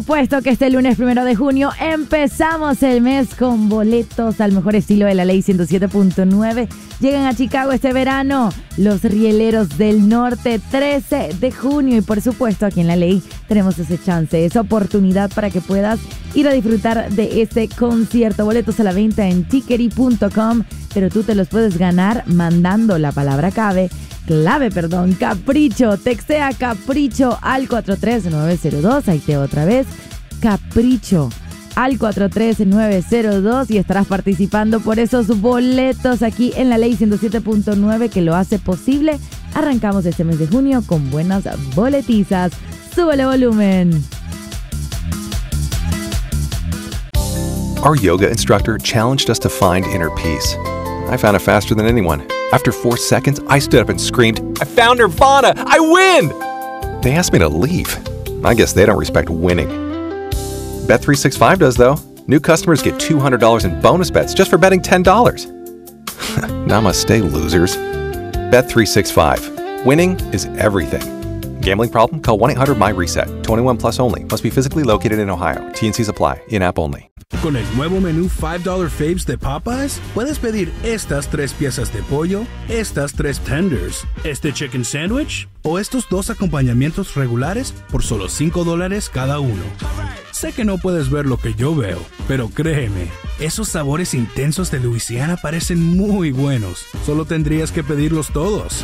Puesto que este lunes 1 de junio empezamos el mes con boletos al mejor estilo de la ley 107.9. Llegan a Chicago este verano los Rieleros del Norte, 13 de junio. Y por supuesto aquí en la ley tenemos ese chance, esa oportunidad para que puedas ir a disfrutar de este concierto. Boletos a la venta en tickery.com, pero tú te los puedes ganar mandando la palabra Capricho. Textea Capricho al 43902. Ahí te otra vez. Capricho al 43902 y estarás participando por esos boletos aquí en la ley 107.9 que lo hace posible. Arrancamos este mes de junio con buenas boletizas. Súbele volumen. Our yoga instructor challenged us to find inner peace. I found it faster than anyone. After 4 seconds, I stood up and screamed, "I found Nirvana! I win!" They asked me to leave. I guess they don't respect winning. Bet365 does, though. New customers get $200 in bonus bets just for betting $10. Namaste, losers. Bet365. Winning is everything. Gambling problem? Call 1-800-MY-RESET. 21 plus only. Must be physically located in Ohio. T&Cs apply. In-app only. Con el nuevo menú $5 Faves de Popeyes, puedes pedir estas 3 piezas de pollo, estas 3 tenders, este chicken sandwich o estos 2 acompañamientos regulares por solo $5 cada uno. Sé que no puedes ver lo que yo veo, pero créeme, esos sabores intensos de Luisiana parecen muy buenos. Solo tendrías que pedirlos todos.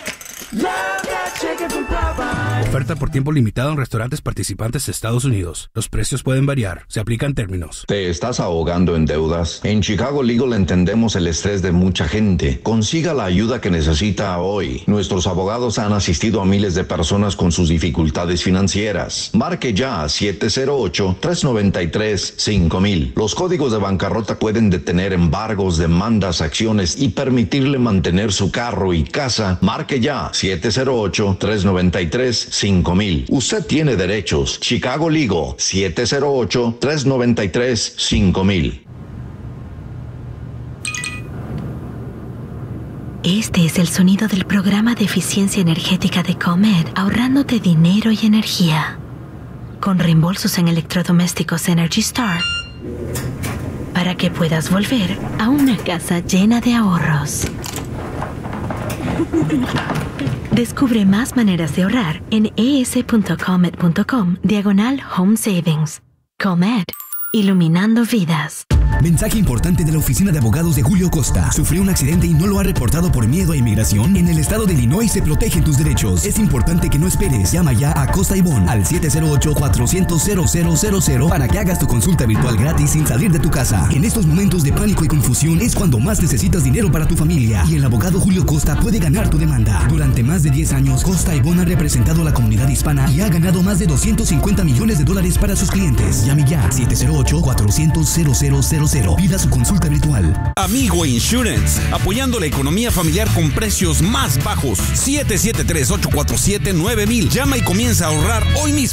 Oferta por tiempo limitado en restaurantes participantes de Estados Unidos. Los precios pueden variar. Se aplican términos. ¿Te estás ahogando en deudas? En Chicago Legal entendemos el estrés de mucha gente. Consiga la ayuda que necesita hoy. Nuestros abogados han asistido a miles de personas con sus dificultades financieras. Marque ya 708-393-5000. Los códigos de bancarrota pueden detener embargos, demandas, acciones y permitirle mantener su carro y casa. Marque ya 708-393-5000. Usted tiene derechos. Chicago Legal 708-393-5000. Este es el sonido del programa de eficiencia energética de Comed, ahorrándote dinero y energía. Con reembolsos en electrodomésticos Energy Star, para que puedas volver a una casa llena de ahorros. Descubre más maneras de ahorrar en es.comed.com/home savings. Comed, iluminando vidas. Mensaje importante de la oficina de abogados de Julio Costa. ¿Sufrió un accidente y no lo ha reportado por miedo a inmigración? En el estado de Illinois se protegen tus derechos. Es importante que no esperes. Llama ya a Costa y Bond al 708-400-0000 para que hagas tu consulta virtual gratis sin salir de tu casa. En estos momentos de pánico y confusión es cuando más necesitas dinero para tu familia. Y el abogado Julio Costa puede ganar tu demanda. Durante más de 10 años, Costa y Bond ha representado a la comunidad hispana y ha ganado más de $250 millones para sus clientes. Llame ya 708-400-0000. Pida su consulta virtual. Amigo Insurance, apoyando la economía familiar con precios más bajos. 773-847-9000. Llama y comienza a ahorrar hoy mismo.